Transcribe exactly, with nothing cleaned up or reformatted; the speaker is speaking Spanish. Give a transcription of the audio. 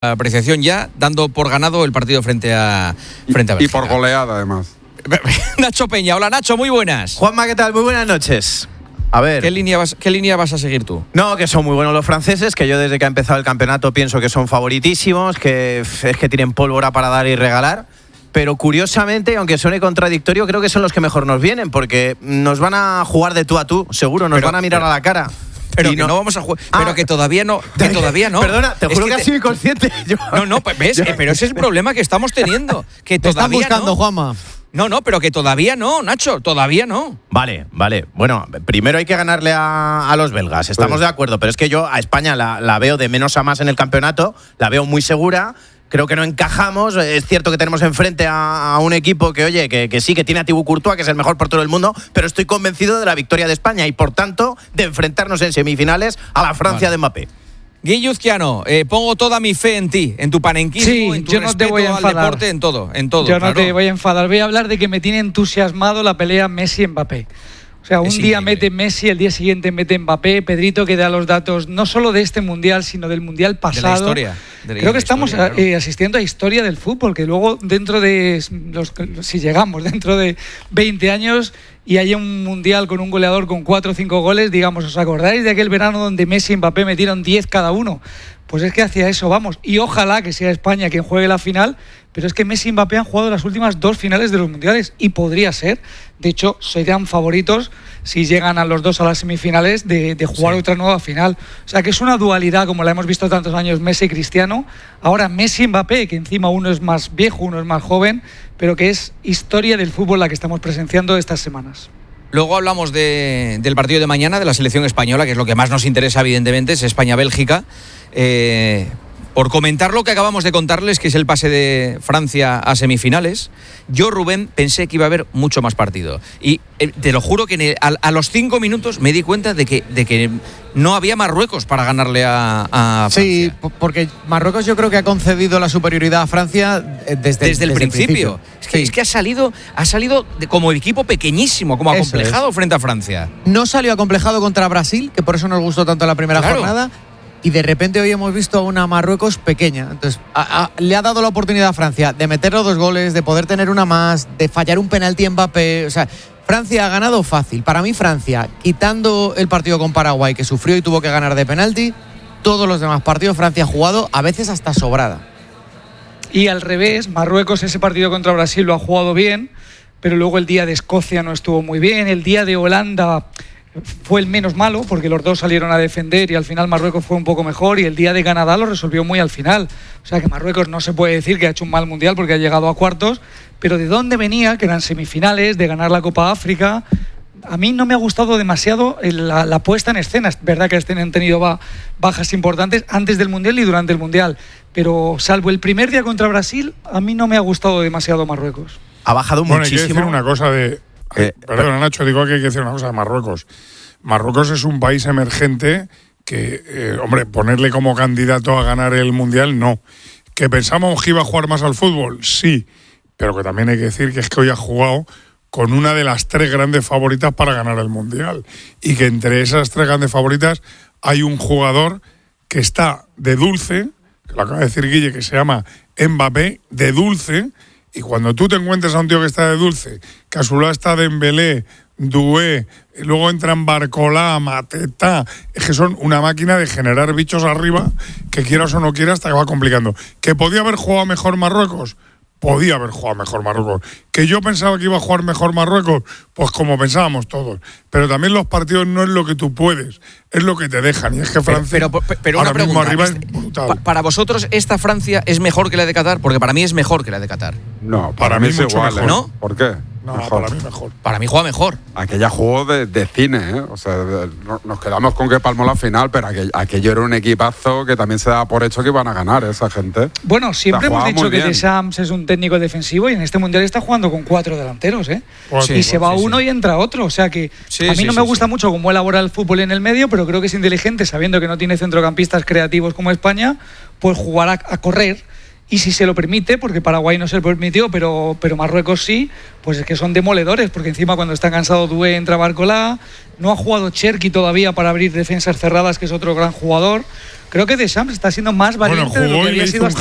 apreciación ya, dando por ganado el partido frente a frente a Bélgica. Y por goleada, además. Nacho Peña. Hola, Nacho, muy buenas. Juanma, ¿qué tal? Muy buenas noches. A ver. ¿Qué línea vas, qué línea vas a seguir tú? No, que son muy buenos los franceses, que yo desde que ha empezado el campeonato pienso que son favoritísimos, que es que tienen pólvora para dar y regalar. Pero curiosamente, aunque suene contradictorio, creo que son los que mejor nos vienen, porque nos van a jugar de tú a tú, seguro, nos pero, van a mirar pero, a la cara. Pero que no, no vamos a jugar. Ah, pero que todavía no. Que todavía no. Perdona, te juro es que, que has sido inconsciente. Yo, no, no, ves, yo, pero ese es el problema que estamos teniendo. Que te todavía están buscando, no. Juanma. No, no, pero que todavía no, Nacho, todavía no. Vale, vale. Bueno, primero hay que ganarle a, a los belgas, estamos sí. de acuerdo, pero es que yo a España la, la veo de menos a más en el campeonato, la veo muy segura. Creo que no encajamos. Es cierto que tenemos enfrente a, a un equipo que, oye, que, que sí, que tiene a Thibaut Courtois, que es el mejor portero del mundo, pero estoy convencido de la victoria de España y, por tanto, de enfrentarnos en semifinales a la Francia vale. de Mbappé. Guilluzquiano, eh, pongo toda mi fe en ti, en tu panenquismo, sí, en tu yo no respeto te voy a al deporte, en todo, en todo. Yo claro. no te voy a enfadar. Voy a hablar de que me tiene entusiasmado la pelea Messi-Mbappé. O sea, un es día increíble. Mete Messi, el día siguiente mete Mbappé. Pedrito que da los datos no solo de este Mundial, sino del Mundial pasado. De la historia. De la Creo que estamos historia, eh, claro. asistiendo a historia del fútbol, que luego dentro de, los, si llegamos dentro de veinte años y haya un Mundial con un goleador con cuatro o cinco goles, digamos, ¿os acordáis de aquel verano donde Messi y Mbappé metieron diez cada uno? Pues es que hacia eso vamos. Y ojalá que sea España quien juegue la final, pero es que Messi y Mbappé han jugado las últimas dos finales de los mundiales y podría ser. De hecho, serían favoritos si llegan a los dos a las semifinales de, de jugar sí. otra nueva final. O sea, que es una dualidad, como la hemos visto tantos años, Messi y Cristiano. Ahora Messi y Mbappé, que encima uno es más viejo, uno es más joven, pero que es historia del fútbol la que estamos presenciando estas semanas. Luego hablamos de, del partido de mañana, de la selección española, que es lo que más nos interesa, evidentemente, es España-Bélgica. Eh, por comentar lo que acabamos de contarles, que es el pase de Francia a semifinales, yo, Rubén, pensé que iba a haber mucho más partido. Y eh, te lo juro que en el, a, a los cinco minutos me di cuenta de que, de que no había Marruecos para ganarle a, a Francia. Sí, porque Marruecos yo creo que ha concedido la superioridad a Francia desde, desde, desde el, el principio. principio. Es que, sí. es que ha salido, ha salido de, como equipo pequeñísimo, como eso acomplejado es. frente a Francia. No salió acomplejado contra Brasil, que por eso nos gustó tanto la primera claro. jornada. Y de repente hoy hemos visto a una Marruecos pequeña. Entonces, a, a, le ha dado la oportunidad a Francia de meter los dos goles, de poder tener una más, de fallar un penalti en Mbappé. O sea, Francia ha ganado fácil. Para mí, Francia, quitando el partido con Paraguay, que sufrió y tuvo que ganar de penalti, todos los demás partidos Francia ha jugado a veces hasta sobrada. Y al revés, Marruecos ese partido contra Brasil lo ha jugado bien, pero luego el día de Escocia no estuvo muy bien. El día de Holanda fue el menos malo porque los dos salieron a defender y al final Marruecos fue un poco mejor, y el día de Canadá lo resolvió muy al final. O sea que Marruecos no se puede decir que ha hecho un mal mundial porque ha llegado a cuartos, pero de dónde venía, que eran semifinales, de ganar la Copa África. A mí no me ha gustado demasiado la, la puesta en escena. Es verdad que han tenido bajas importantes antes del mundial y durante el mundial, pero salvo el primer día contra Brasil, a mí no me ha gustado demasiado Marruecos. Ha bajado bueno, muchísimo. Hay que decir una cosa de... Eh, Perdona, Nacho, digo que hay que decir una cosa de Marruecos. Marruecos es un país emergente que, eh, hombre, ponerle como candidato a ganar el Mundial, no. ¿Que pensamos que iba a jugar más al fútbol? Sí, pero que también hay que decir que es que hoy ha jugado con una de las tres grandes favoritas para ganar el Mundial. Y que entre esas tres grandes favoritas hay un jugador que está de dulce, que lo acaba de decir Guille, que se llama Mbappé, de dulce. Y cuando tú te encuentres a un tío que está de dulce, que a su lado está Dembélé, Doué, y luego entran Barcolá, Mateta, es que son una máquina de generar bichos arriba, que quieras o no quieras, te va complicando. ¿Que podía haber jugado mejor Marruecos? Podía haber jugado mejor Marruecos. ¿Que yo pensaba que iba a jugar mejor Marruecos? Pues como pensábamos todos. Pero también los partidos no es lo que tú puedes, es lo que te dejan. Y es que Francia pero, pero, pero ahora una mismo pregunta, arriba es brutal. Pa- ¿Para vosotros esta Francia es mejor que la de Qatar? Porque para mí es mejor que la de Qatar. No, para, Para mí mí es mucho igual, mejor. ¿eh? ¿No? ¿Por qué? No, mejor. para mí mejor. Para mí juega mejor. Aquella jugó de, de cine, ¿eh? O sea, de, no, nos quedamos con que palmó la final, pero aquel, aquello era un equipazo que también se daba por hecho que iban a ganar esa gente. Bueno, siempre hemos dicho que bien. Deschamps es un técnico defensivo y en este mundial está jugando con cuatro delanteros, ¿eh? Sí, y se va sí, uno sí. y entra otro. O sea que Sí, a mí sí, no sí, me gusta sí. mucho cómo elabora el fútbol en el medio, pero creo que es inteligente, sabiendo que no tiene centrocampistas creativos como España, pues jugar a, a correr. Y si se lo permite, porque Paraguay no se lo permitió, pero, pero Marruecos sí, pues es que son demoledores, porque encima cuando está cansado Doué entra Barcolá, no ha jugado Cherki todavía para abrir defensas cerradas, que es otro gran jugador. Creo que Deschamps está siendo más valiente bueno, de lo que había sido hasta